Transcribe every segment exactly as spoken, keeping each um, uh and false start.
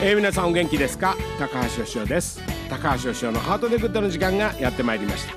えー、皆さんお元気ですか？高橋義雄です。高橋義雄のハートでグッドの時間がやってまいりました。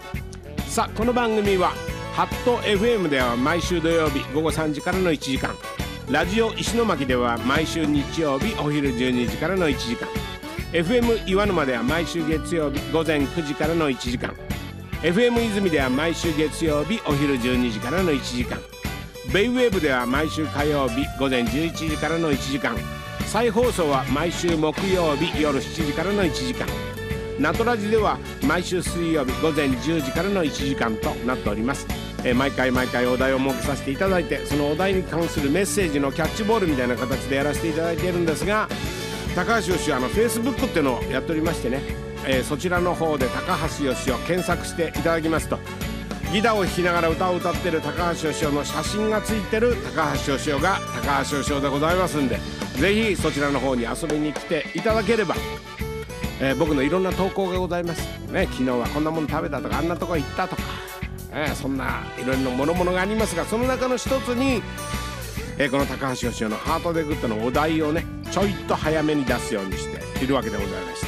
さあこの番組はハット エフエム では毎週土曜日ごごさんじからのいちじかん、ラジオ石巻では毎週日曜日お昼じゅうにじからのいちじかん、 エフエム 岩沼では毎週月曜日ごぜんくじからのいちじかん、 エフエム 泉では毎週月曜日お昼じゅうにじからのいちじかん、ベイウェーブでは毎週火曜日ごぜんじゅういちじからのいちじかん、再放送は毎週木曜日夜しちじからのいちじかん、ナトラジでは毎週水曜日ごぜんじゅうじからのいちじかんとなっております。えー、毎回毎回お題を設けさせていただいて、そのお題に関するメッセージのキャッチボールみたいな形でやらせていただいているんですが、高橋義雄あの Facebook っていうのをやっておりましてね、えー、そちらの方で高橋義雄検索していただきますと、ギターを弾きながら歌を歌っている高橋義雄の写真がついてる高橋義雄が高橋義雄でございますんで、ぜひそちらの方に遊びに来ていただければ、えー、僕のいろんな投稿がございます、ね、昨日はこんなもの食べたとかあんなとこ行ったとか、えー、そんないろいろなものものがありますが、その中の一つに、えー、この高橋義雄のハートでグッドのお題をねちょいと早めに出すようにしているわけでございました。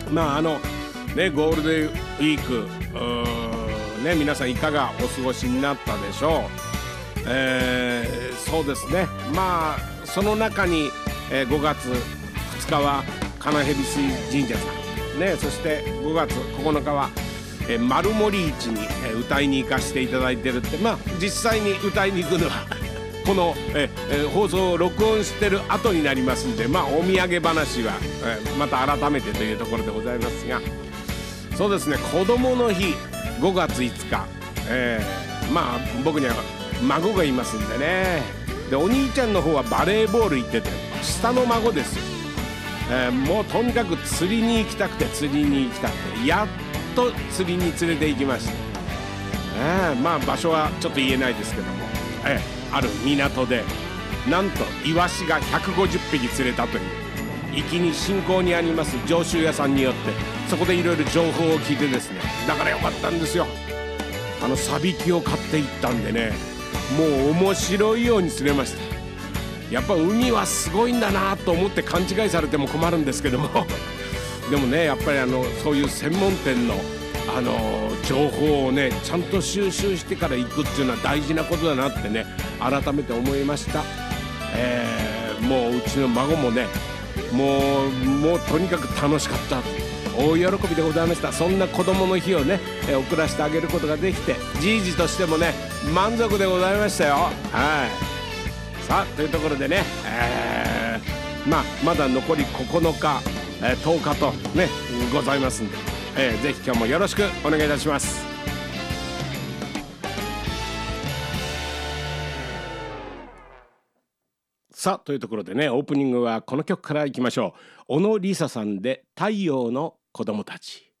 まああのねゴールデンウィークうーね、皆さんいかがお過ごしになったでしょう。えー、そうですね、まあその中に、えー、ごがつふつかは金蛇水神社さん、ね、そしてごがつここのかは、えー、丸森市に、えー、歌いに行かせていただいてるって、まあ実際に歌いに行くのはこの、えー、放送を録音してる後になりますんで、まあお土産話は、えー、また改めてというところでございますが、そうですね、子どもの日ごがついつか、えー、まあ僕には孫がいますんでね、でお兄ちゃんの方はバレーボール行ってて下の孫ですよ、えー、もうとにかく釣りに行きたくて釣りに行きたくてやっと釣りに連れて行きました。えー、まあ場所はちょっと言えないですけども、えー、ある港でなんとイワシがひゃくごじゅっぴき釣れたという壱岐に新興にあります上州屋さんによって、そこでいろいろ情報を聞いてですね、だからよかったんですよ。あのサビキを買っていったんでね、もう面白いように釣れました。やっぱ海はすごいんだなと思って勘違いされても困るんですけどもでもねやっぱりあのそういう専門店のあの情報をねちゃんと収集してから行くっていうのは大事なことだなってね改めて思いました。えー、もううちの孫もねもうもうとにかく楽しかった大喜びでございました。そんな子供の日をね、えー、送らせてあげることができて、じいじとしてもね満足でございましたよ。はい。さあというところでね、えー、まあまだ残りここのか、えー、とおかとねございますんで、えー、ぜひ今日もよろしくお願いいたします。さあというところでね、オープニングはこの曲からいきましょう。小野梨沙さんで太陽の子供たち。